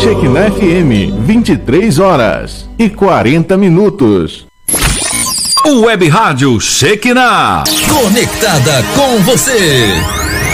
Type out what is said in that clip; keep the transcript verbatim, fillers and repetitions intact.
Shekinah F M, vinte e três horas e quarenta minutos. O Web Rádio Shekinah, conectada com você.